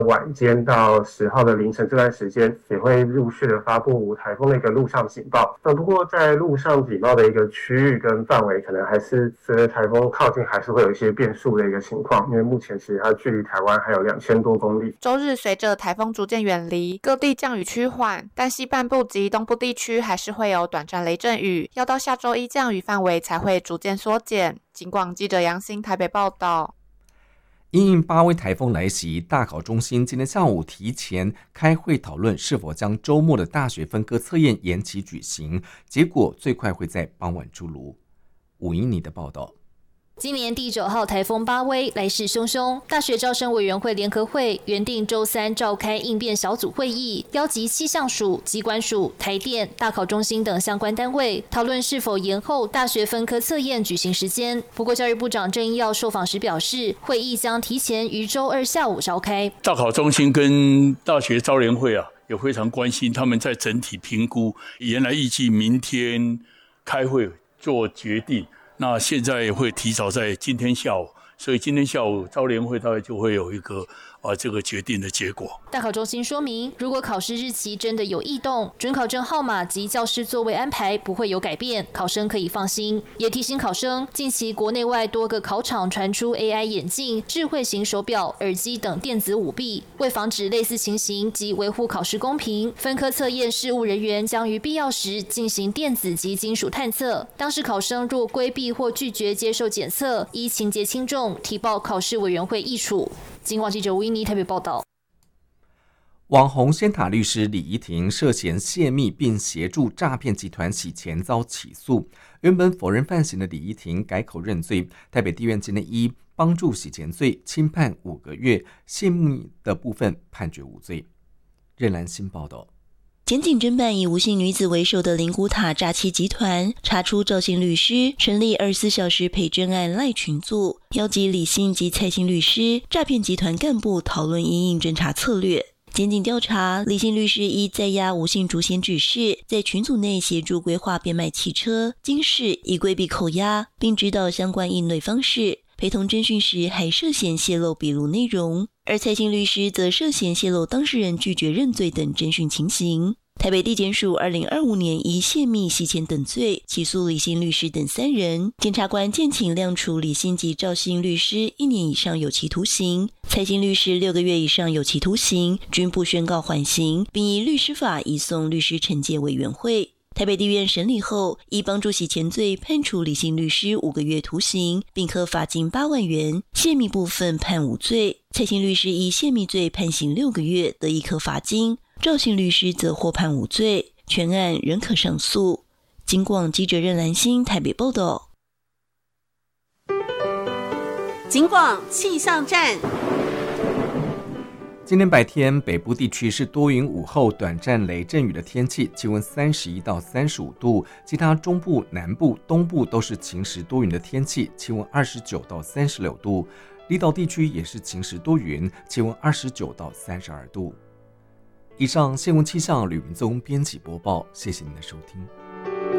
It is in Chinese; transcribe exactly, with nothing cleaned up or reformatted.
晚间到十号的凌晨这段时间，也会陆续的发布台风的一个陆上警报。那不过在陆上警报的一个区域跟范围，可能还是随着台风靠近，还是会有一些变数的一个情况。因为目前其实它距离台湾还有两千多公里。 周日随着台风逐渐远离，各地降雨趋缓，但西半部及东部地区还是会有短暂雷阵雨，要到下周一降雨范围才会逐渐缩减。警广记者杨欣台北报道。 因应八威台风来袭，大考中心今天下午提前开会讨论是否将周末的大学分科测验延期举行，结果最快会在傍晚出炉。吴英妮的报道。 今年第九号台风巴威来势汹汹，大学招生委员会联合会原定周三召开应变小组会议，邀集气象署、疾管署、台电、大考中心等相关单位，讨论是否延后大学分科测验举行时间。不过，教育部长郑英耀受访时表示，会议将提前于周二下午召开。 大考中心跟大学招联会啊，也非常关心他们在整体评估，原来预计明天开会做决定。那现在也会提早在今天下午，所以今天下午招联会大概就会有一个啊这个决定的结果。 大考中心说明，如果考试日期真的有异动，准考证号码及教师座位安排不会有改变，考生可以放心。也提醒考生，近期国内外多个考场传出 A I 眼镜、智慧型手表、耳机等电子舞弊，为防止类似情形及维护考试公平，分科测验事务人员将于必要时进行电子及金属探测。当时考生若规避或拒绝接受检测，依情节轻重提报考试委员会议处。警广记者吴依妮台北报道。 网红仙塔律师李怡婷涉嫌泄密并协助诈骗集团洗钱遭起诉，原本否认犯行的李怡婷改口认罪。台北地院今天依帮助洗钱罪轻判五个月，泄密的部分判决无罪。任兰新报道。 检警侦办以吴姓女子为首的灵骨塔诈欺集团，查出赵姓律师成立二十四小时陪侦案赖群组，邀集李姓及蔡姓律师诈骗集团干部讨论因应侦查策略。检警调查，李姓律师依在押吴姓主嫌指示，在群组内协助规划变卖汽车、金饰，以规避扣押，并指导相关应对方式。陪同侦讯时还涉嫌泄露笔录内容，而蔡姓律师则涉嫌泄露当事人拒绝认罪等侦讯情形。台北地检署二零二五年以泄密、洗钱等罪起诉李姓律师等三人，检察官建请量处李姓及赵姓律师一年以上有期徒刑，蔡姓律师六个月以上有期徒刑，均不宣告缓刑，并依律师法移送律师惩戒委员会。台北地院审理后，依帮助洗钱罪判处李姓律师五个月徒刑，并科罚金八万元；泄密部分判无罪。蔡姓律师依泄密罪判刑六个月，得一科罚金；赵姓律师则获判无罪，全案仍可上诉。警广记者任兰心台北报道。 警广气象站。 今天白天北部地区是多云午后短暂雷阵雨的天气，气温三十一到三十五度，其他中部、南部、东部都是晴时多云的天气，气温二十九到三十六度，离岛地区也是晴时多云，气温二十九到三十二度。以上新闻气象吕文宗编辑播报，谢谢您的收听。